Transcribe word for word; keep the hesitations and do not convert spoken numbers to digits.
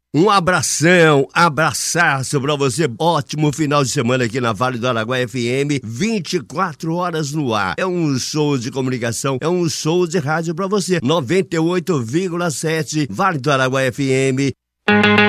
Um abração, abraçaço pra você. Ótimo final de semana aqui na Vale do Araguaia F M, vinte e quatro horas no ar. É um show de comunicação, é um show de rádio pra você. noventa e oito vírgula sete Vale do Araguaia F M.